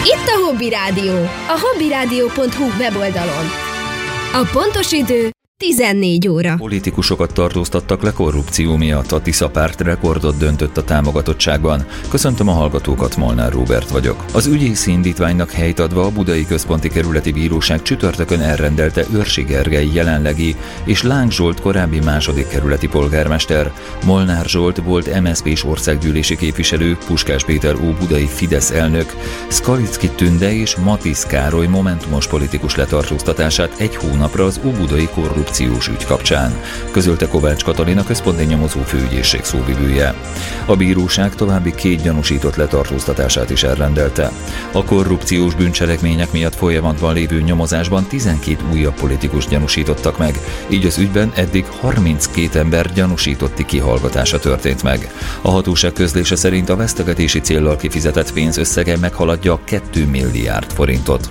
Itt a Hobby Rádió, a hobbyradio.hu weboldalon. A pontos idő 14 óra. Politikusokat tartóztattak le korrupció miatt. A Tisza párt rekordot döntött a támogatottságban. Köszöntöm a hallgatókat, Molnár Róbert vagyok. Az ügyészi indítványnak helyt adva a Budai Központi Kerületi Bíróság csütörtökön elrendelte Őrsi Gergely jelenlegi és Láng Zsolt korábbi második kerületi polgármester, Molnár Zsolt volt MSZP-s országgyűlési képviselő, Puskás Péter óbudai Fidesz elnök, Skalicki Tünde és Matisz Károly momentumos politikus letartóztatását egy hónapra az óbudai korrupciós ügy kapcsán, közölte Kovács Katalin, a központi nyomozó főügyészség szóvivője. A bíróság további 2 gyanúsított letartóztatását is elrendelte. A korrupciós bűncselekmények miatt folyamatban lévő nyomozásban 12 újabb politikus gyanúsítottak meg, így az ügyben eddig 32 ember gyanúsítotti kihallgatása történt meg. A hatóság közlése szerint a vesztegetési céllal kifizetett pénz összege meghaladja 2 milliárd forintot.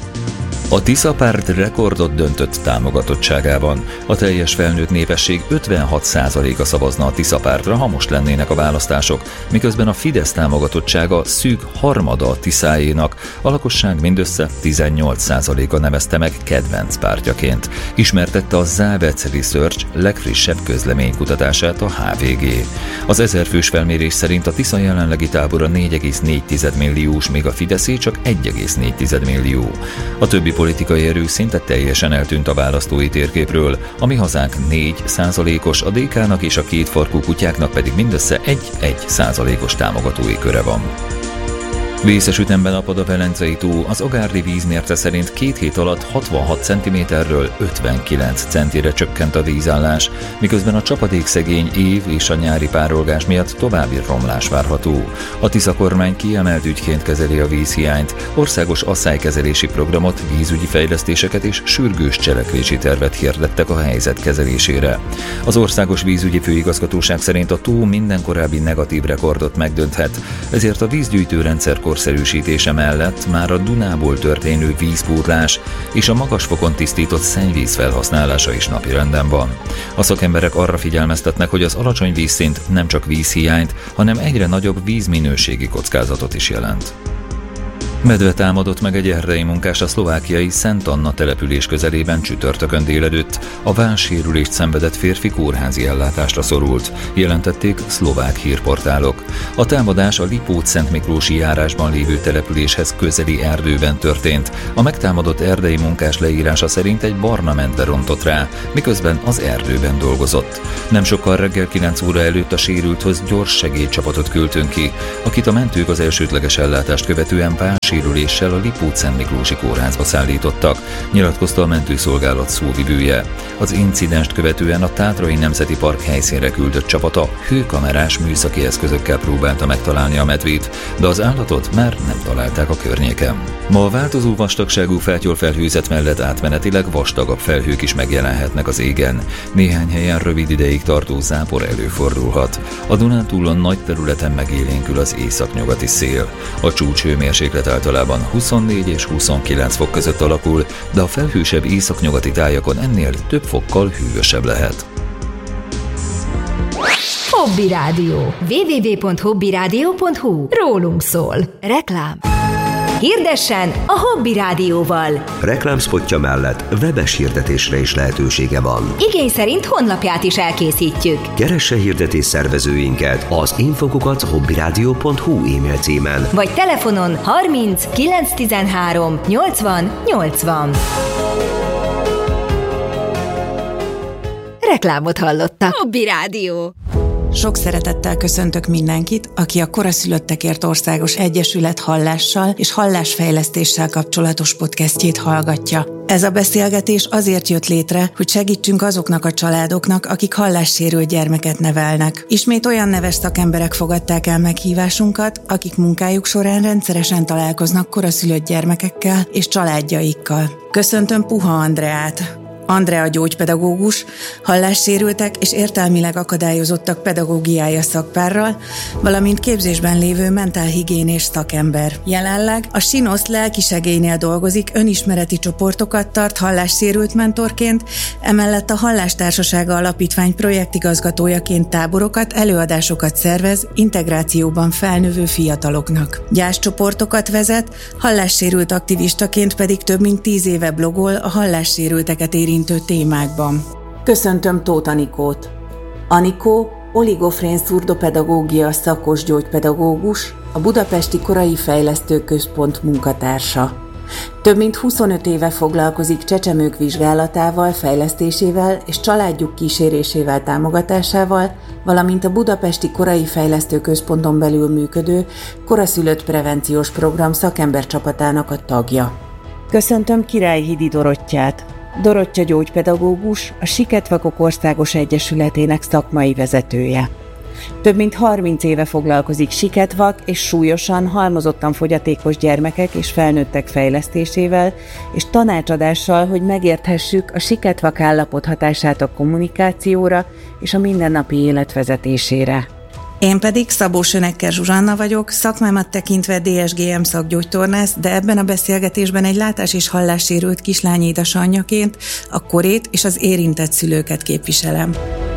A Tisza párt rekordot döntött támogatottságában. A teljes felnőtt népesség 56%-a szavazna a Tisza pártra, ha most lennének a választások, miközben a Fidesz támogatottsága szűk harmada a Tiszáénak, a lakosság mindössze 18%-a nevezte meg kedvenc pártjaként. Ismertette a Závec Research legfrissebb közleménykutatását, a HVG. Az 1000 fős felmérés szerint a Tisza jelenlegi tábora 4,4 milliós, míg a Fideszé csak 1,4 millió. A többi politikai erő szinte teljesen eltűnt a választói térképről, a Mi Hazánk 4%-os, a DK-nak és a kétfarkú kutyáknak pedig mindössze 1% támogatói köre van. Vészes ütemben apad a Velencei tó, az agárdi vízmérce szerint 2 hét alatt 66 cm-ről 59 centire csökkent a vízállás, miközben a csapadékszegény év és a nyári párolgás miatt további romlás várható. A Tisza kormány kiemelt ügyként kezeli a vízhiányt, országos asszálykezelési programot, vízügyi fejlesztéseket és sürgős cselekvési tervet hirdettek a helyzet kezelésére. Az Országos Vízügyi Főigazgatóság szerint a tó minden korábbi negatív rekordot megdönthet, ezért a vízgyűjtőrendszer korszerűsítése mellett már a Dunából történő vízpótlás és a magas fokon tisztított szennyvíz felhasználása is napirenden van. A szakemberek arra figyelmeztetnek, hogy az alacsony vízszint nem csak vízhiányt, hanem egyre nagyobb vízminőségi kockázatot is jelent. Medve támadott meg egy erdei munkás a szlovákiai Szent Anna település közelében csütörtökön délelőtt. A vállsérülést szenvedett férfi kórházi ellátásra szorult, jelentették szlovák hírportálok. A támadás a Lipót-Szentmiklósi járásban lévő településhez közeli erdőben történt. A megtámadott erdei munkás leírása szerint egy barna medve rontott rá, miközben az erdőben dolgozott. Nem sokkal reggel 9 óra előtt a sérülthoz gyors segédcsapatot küldtünk ki, akit a mentők az elsődleges ellátást követően sérüléssel a Lipót-Szentmiklósi kórházba szállítottak, nyilatkozta a mentőszolgálat szóvivője. Az incidenst követően a Tátrai Nemzeti Park helyszínre küldött csapata hőkamerás műszaki eszközökkel próbálta megtalálni a medvét, de az állatot már nem találták a környéken. Ma a változó vastagságú fátyolfelhőzet mellett átmenetileg vastagabb felhők is megjelenhetnek az égen. Néhány helyen rövid ideig tartó zápor előfordulhat. A Dunántúlon nagy területen megélénkül az északnyugati szél. A csúcshőmérséklet általában 24 és 29 fok között alakul, de a felhősebb északnyugati tájakon ennél több fokkal hűvösebb lehet. Hobby Rádió. www.hobbyradio.hu. Rólunk szól. Reklám. Hirdessen a Hobby Rádióval. Reklámspotja mellett webes hirdetésre is lehetősége van. Igény szerint honlapját is elkészítjük. Keresse hirdetés szervezőinket az info@hobbyradio.hu e-mail címen. Vagy telefonon 30 913 80 80. Reklámot hallottak. Hobby Rádió. Sok szeretettel köszöntök mindenkit, aki a Koraszülöttekért Országos Egyesület hallással és hallásfejlesztéssel kapcsolatos podcastjét hallgatja. Ez a beszélgetés azért jött létre, hogy segítsünk azoknak a családoknak, akik hallássérült gyermeket nevelnek. Ismét olyan neves szakemberek fogadták el meghívásunkat, akik munkájuk során rendszeresen találkoznak koraszülött gyermekekkel és családjaikkal. Köszöntöm Puha Andreát, Andrea gyógypedagógus, hallássérültek és értelmileg akadályozottak pedagógiája szakpárral, valamint képzésben lévő mentálhigiénés szakember. Jelenleg a Sinosz lelkisegélynél dolgozik, önismereti csoportokat tart hallássérült mentorként, emellett a Hallástársasága Alapítvány projektigazgatójaként táborokat, előadásokat szervez integrációban felnövő fiataloknak. Gyászcsoportokat vezet, hallássérült aktivistaként pedig több mint 10 éve blogol a hallássérülteket érintő témákban. Köszöntöm Tóth Anikót. Anikó oligofrén szurdopedagógia szakos gyógypedagógus, a Budapesti Korai Fejlesztő Központ munkatársa. Több mint 25 éve foglalkozik csecsemők vizsgálatával, fejlesztésével és családjuk kísérésével, támogatásával, valamint a Budapesti Korai Fejlesztő Központon belül működő koraszülött prevenciós program szakembercsapatának a tagja. Köszöntöm Királyhidi Dorottyát. Dorottya gyógypedagógus, a Siketvakok Országos Egyesületének szakmai vezetője. Több mint 30 éve foglalkozik siketvak és súlyosan, halmozottan fogyatékos gyermekek és felnőttek fejlesztésével és tanácsadással, hogy megérthessük a siketvak állapot hatását a kommunikációra és a mindennapi élet vezetésére. Én pedig Szabó Sönekker Zsuzsanna vagyok, szakmámat tekintve DSGM szakgyógytornász, de ebben a beszélgetésben egy látás- és hallássérült kislány édesanyjaként a korét és az érintett szülőket képviselem.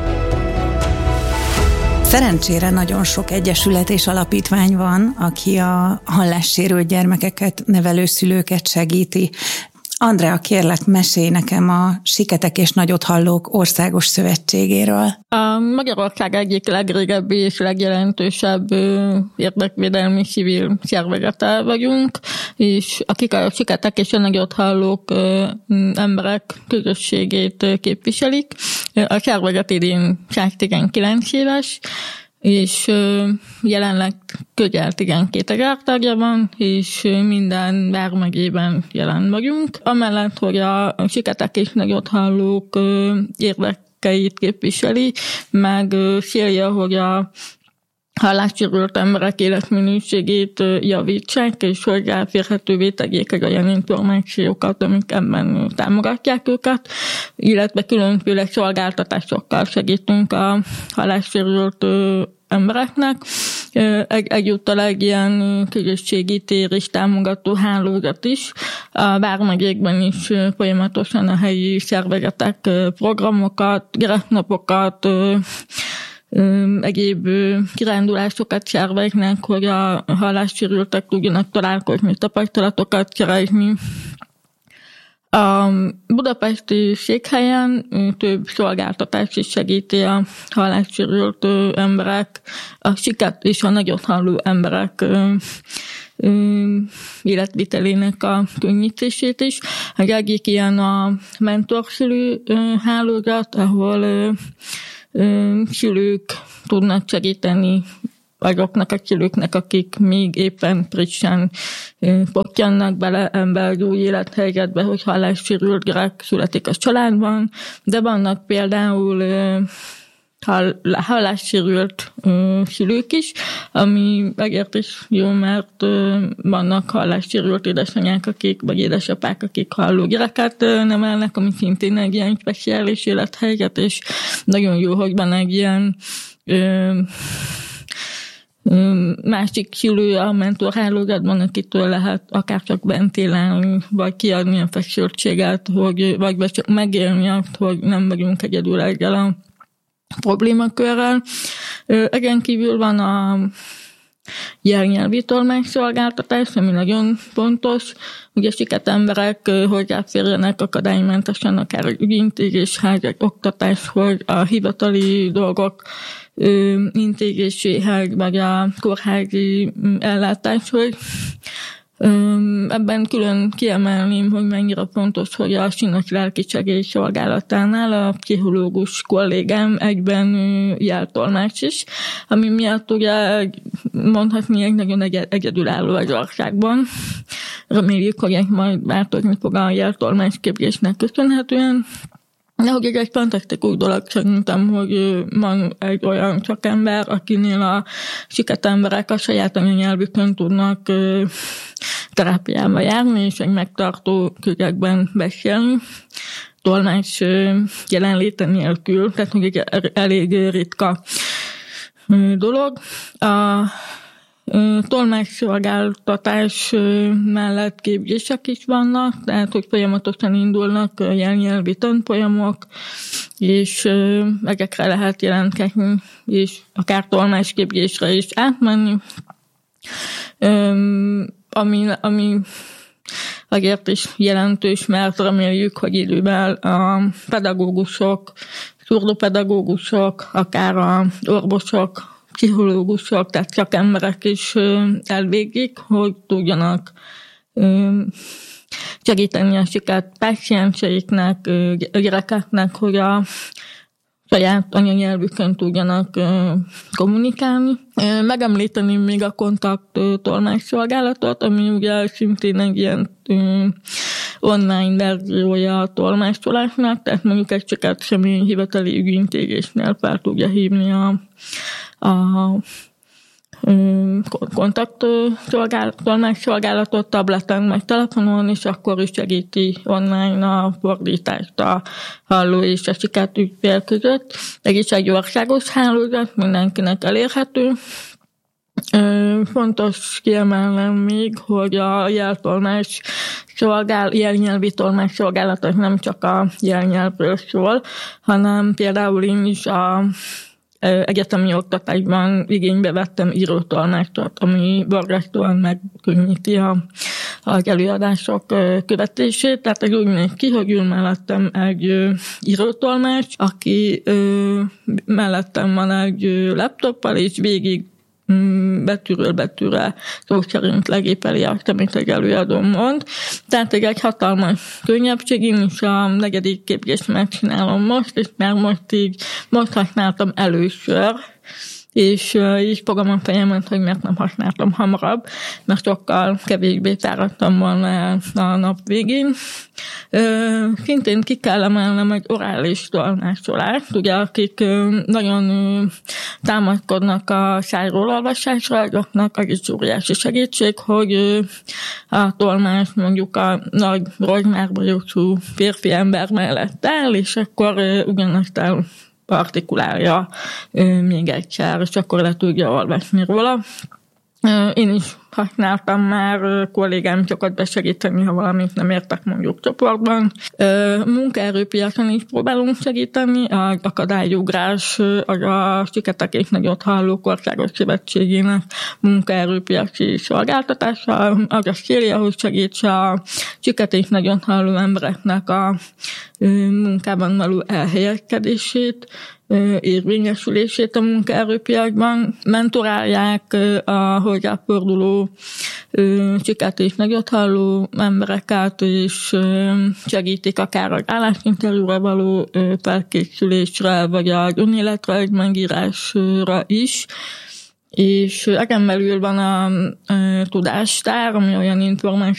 Szerencsére nagyon sok egyesület és alapítvány van, aki a hallássérült gyermekeket, nevelő szülőket segíti. Andrea, kérlek, mesélj nekem a Siketek és Nagyothallók Országos Szövetségéről. A Magyarország egyik legrégebbi és legjelentősebb érdekvédelmi civil szervezete vagyunk, és akik a Siketek és a Nagyothallók emberek közösségét képviselik. A szervezet idén 119 éves, és jelenleg közel 12 000 tagja van, és minden vármegyében jelen vagyunk. Amellett, hogy a Siketek és Nagyothallók érdekeit képviseli, meg célja, hogy a hallássérült emberek életminőségét javítsák, és hozzáférhetővé tegyék olyan információkat, amik ebben támogatják őket, illetve különféle szolgáltatásokkal segítünk a hallássérült embereknek. Egyúttal egy ilyen közösségi tér és támogató hálózat is. A vármegyékben is folyamatosan a helyi szervezetek programokat, gyereknapokat, egyéb kirándulásokat szerveznek, hogy a hallássérültek tudjanak találkozni, tapasztalatokat szerezni. A budapesti székhelyen több szolgáltatás is segíti a hallássérült emberek, a siket és a nagyothalló emberek életvitelének a könnyítését is. Az egyik ilyen a mentorszülő hálózat, ahol szülők tudnak segíteni azoknak a szülőknek, akik még éppen frissen pottyannak bele egy új élethelyzetbe, hogy hallássérült gyerek születik a családban, de vannak például hallássérült szülők is, ami megért is jó, mert vannak hallássérült édesanyák, vagy édesapák, akik halló gyereket nevelnek, ami szintén egy ilyen speciális élethelyzet, és nagyon jó, hogy van egy ilyen másik szülő a mentorhálózatban, akitől lehet akár csak ventilálni, vagy kiadni a feszültséget, vagy csak megélni azt, hogy nem vagyunk egyedül ezzel a problémakörrel. Ezen kívül van a jelnyelvi tolmácsszolgáltatás, ami nagyon fontos, hogy a siket emberek hozzáférjenek akadálymentesen akár ügyintézéshez, oktatáshoz, a hivatali dolgok intézéséhez, vagy a kórházi ellátáshoz. Ebben külön kiemelném, hogy mennyire fontos, hogy a Sinosz lelkisegély szolgálatánál a pszichológus kollégám egyben jeltolmács is, ami miatt ugye mondhatni egy nagyon egyedülálló az országban. Reméljük, hogy majd változni fog a jeltolmács képzésnek köszönhetően. De hogy ez egy fantasztikus dolog szerintem, hogy van egy olyan szakember, akinél a siket emberek a saját anyanyelvükön tudnak terápiába járni, és egy megtartó közegben beszélni. tolmács jelenléte nélkül, tehát még elég ritka dolog. A tolmácsszolgáltatás mellett képzések is vannak, tehát hogy folyamatosan indulnak jelnyelvi tanfolyamok, és ezekre lehet jelentkezni, és akár tolmácsképzésre is átmenni, ami azért is jelentős, mert reméljük, hogy időben a pedagógusok, szurdopedagógusok, akár a orvosok, pszichológusok, tehát szakemberek is elvégzik, hogy tudjanak segíteni a sikert pácienseiknek, gyerekeknek, hogy a saját anyanyelvükön tudjanak kommunikálni. Megemlíteném még a kontakt tolmácsszolgálatot, ami ugye szintén egy ilyen online verziója a tolmácsolásnak, tehát mondjuk egy sikert személyi hivatali ügyintézésnél fel tudja hívni a kontakt tolmácsszolgálatot tableten meg telefonon, és akkor is segíti online a fordítást a halló és a sikert ügyfél között. Ez is egy országos hálózat, mindenkinek elérhető. Fontos kiemelnem még, hogy a jelnyelvi tolmácsszolgálat nem csak a jelnyelvről szól, hanem például én is a egyetemi oktatásban igénybe vettem írótolmácsot, ami borzasztóan megkönnyíti az előadások követését. Tehát úgy néz ki, hogy ül mellettem egy írótolmács, aki mellettem van egy laptoppal, és végig betűről betűre szó szerint legépeli azt, amit egy előadó mond. Tehát egy hatalmas könnyebbség, én is a 4. képzést megcsinálom most, és már most használtam először, és így fogom a fejemet, hogy miért nem használtam hamarabb, mert sokkal kevésbé fáradtam volna a nap végén. Szintén ki kell emelnem egy orális tolmácsolást, ugye akik nagyon támaszkodnak a szájról olvasásra, azoknak az is óriási segítség, hogy a tolmács mondjuk a nagy rozsmárba jutó férfi ember mellett áll, és akkor ugyanezt artikulálja még egyszer, és akkor le tudja olvasni róla. Én is használtam már, kollégám sokat besegíteni, ha valamit nem értek mondjuk csoportban. Munkaerőpiacon is próbálunk segíteni, az akadályugrás, az a Siketek Nagyot Hallók Országos Szövetségének munkaerőpiaci szolgáltatása, az a célja, hogy segítse a Siketek Nagyot Halló embereknek a munkában való elhelyezkedését, érvényesülését a munkaerőpiacban, mentorálják a hozzáforduló Siketek Nagyot Halló embereket, és segítik akár az állásinterjúra való felkészülésre, vagy az önéletrajz megírásra is. És ezen belül van a tudástár, ami olyan információ,